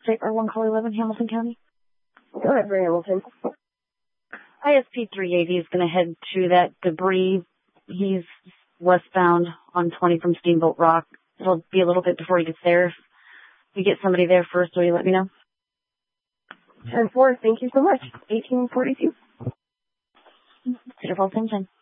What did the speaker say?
JR1 call 11, Hamilton County. Go ahead, for Hamilton. ISP 380 is going to head to that debris. He's westbound on 20 from Steamboat Rock. It'll be a little bit before he gets there. If you get somebody there first, will you let me know? 10-4, thank you so much. 1842. Cedar Falls, same time.